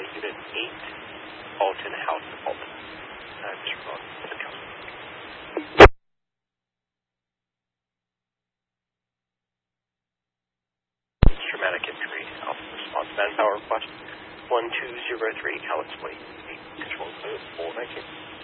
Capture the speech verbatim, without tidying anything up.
Unit eight, Alton House Department. Uh, Mister Ron, Mister Council. Traumatic injury, Alpha response manpower request one two zero three, Alex Wade, control code four nineteen.